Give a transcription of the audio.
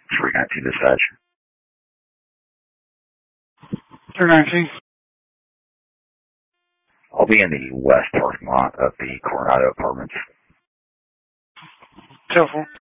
319 dispatch. 319. I'll be in the west parking lot of the Coronado Apartments. Telephone.